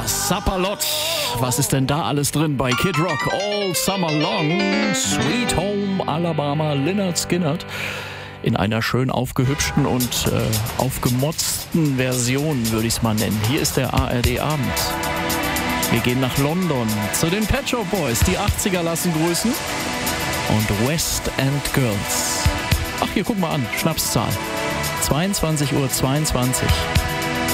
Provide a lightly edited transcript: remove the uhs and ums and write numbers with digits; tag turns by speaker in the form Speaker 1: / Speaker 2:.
Speaker 1: Sapperlot. Was ist denn da alles drin bei Kid Rock? All Summer Long, Sweet Home Alabama, Lynyrd Skynyrd. In einer schön aufgehübschten und aufgemotzten Version, würde ich es mal nennen. Hier ist der ARD-Abend. Wir gehen nach London zu den Pet Shop Boys. Die 80er lassen grüßen. Und West End Girls. Ach, hier, guck mal an. Schnapszahl. 22:22 Uhr.